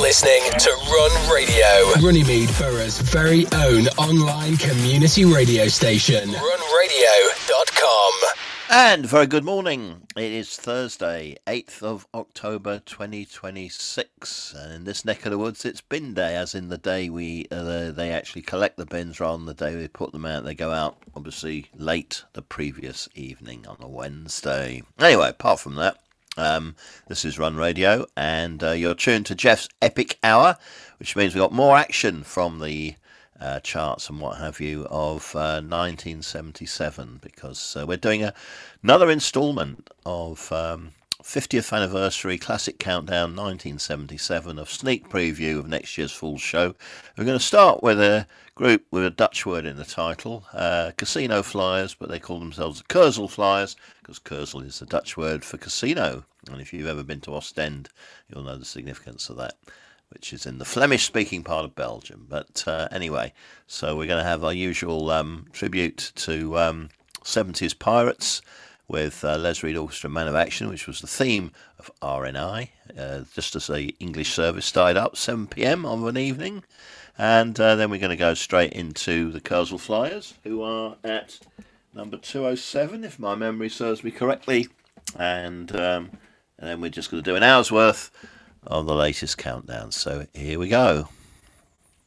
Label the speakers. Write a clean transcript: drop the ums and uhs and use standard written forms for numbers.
Speaker 1: listening to Run Radio, Runnymede Borough's very own online community radio station. runradio.com.
Speaker 2: And very good morning. It is Thursday, 8th of October 2026. And in this neck of the woods, it's bin day, as in the day they actually collect the bins rather than the day they put them out. They go out, obviously, late the previous evening on a Wednesday. Anyway, apart from that, this is Run Radio, and you're tuned to Jeff's Epic Hour, which means we've got more action from the charts and what have you of 1977, because we're doing another instalment of 50th Anniversary Classic Countdown 1977, of sneak preview of next year's full show. We're going to start with a group with a Dutch word in the title, Casino Flyers, but they call themselves the Kurzel Flyers, because Kurzel is the Dutch word for casino. And if you've ever been to Ostend, you'll know the significance of that, which is in the Flemish-speaking part of Belgium. But anyway, so we're going to have our usual tribute to 70s Pirates with Les Reed Orchestra Man of Action, which was the theme of RNI, just as the English service started up, 7 p.m. of an evening. And then we're going to go straight into the Kurzel Flyers, who are at number 207, if my memory serves me correctly. And then we're just going to do an hour's worth of the latest countdown. So here we go.